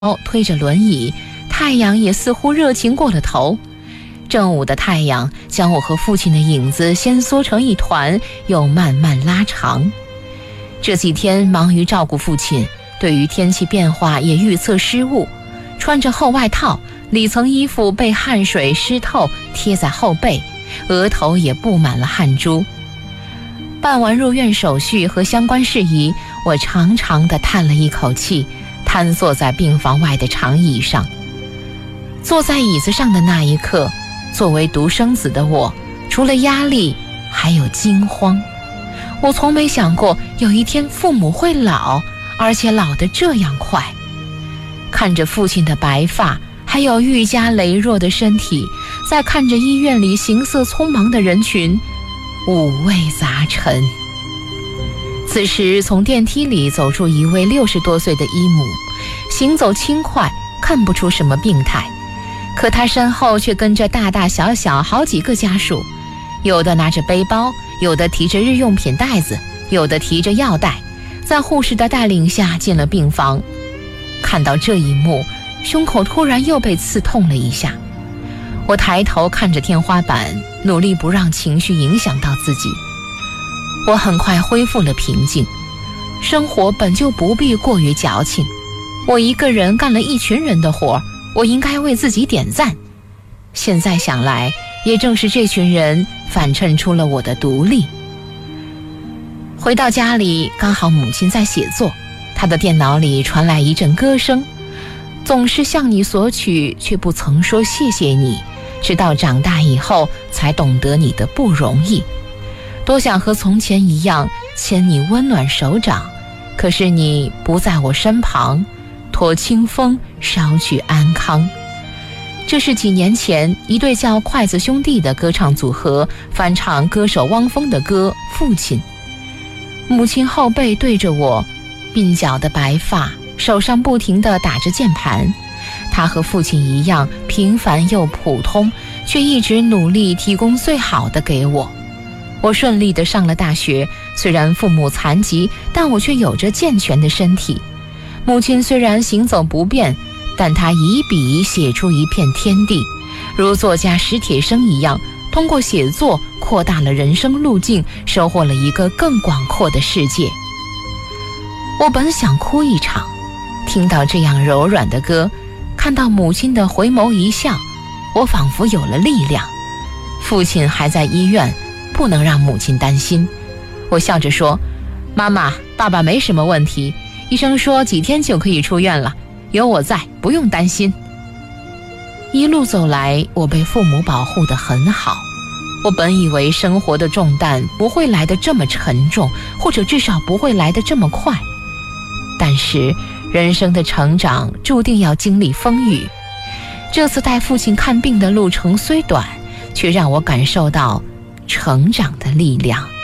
推着轮椅，太阳也似乎热情过了头。正午的太阳将我和父亲的影子先缩成一团，又慢慢拉长。这几天忙于照顾父亲，对于天气变化也预测失误，穿着厚外套，里层衣服被汗水湿透贴在后背，额头也布满了汗珠。办完入院手续和相关事宜，我长长地叹了一口气，瘫坐在病房外的长椅上。坐在椅子上的那一刻，作为独生子的我，除了压力还有惊慌。我从没想过有一天父母会老，而且老得这样快。看着父亲的白发，还有愈加羸弱的身体，再看着医院里行色匆忙的人群，五味杂陈。此时从电梯里走出一位60多岁的医母，行走轻快，看不出什么病态，可她身后却跟着大大小小好几个家属，有的拿着背包，有的提着日用品袋子，有的提着药袋，在护士的带领下进了病房。看到这一幕，胸口突然又被刺痛了一下。我抬头看着天花板，努力不让情绪影响到自己。我很快恢复了平静，生活本就不必过于矫情，我一个人干了一群人的活，我应该为自己点赞。现在想来，也正是这群人反衬出了我的独立。回到家里，刚好母亲在写作，她的电脑里传来一阵歌声，总是向你索取，却不曾说谢谢你，直到长大以后才懂得你的不容易。多想和从前一样牵你温暖手掌，可是你不在我身旁，托清风捎去安康。这是几年前一对叫筷子兄弟的歌唱组合翻唱歌手汪峰的歌《父亲》。母亲后背对着我，鬓角的白发，手上不停地打着键盘。她和父亲一样平凡又普通，却一直努力提供最好的给我。我顺利地上了大学，虽然父母残疾，但我却有着健全的身体。母亲虽然行走不便，但她以笔写出一片天地，如作家史铁生一样，通过写作扩大了人生路径，收获了一个更广阔的世界。我本想哭一场，听到这样柔软的歌，看到母亲的回眸一笑，我仿佛有了力量。父亲还在医院，不能让母亲担心。我笑着说，妈妈，爸爸没什么问题，医生说几天就可以出院了，有我在，不用担心。一路走来，我被父母保护得很好。我本以为生活的重担不会来得这么沉重，或者至少不会来得这么快。但是人生的成长注定要经历风雨。这次带父亲看病的路程虽短，却让我感受到成长的力量。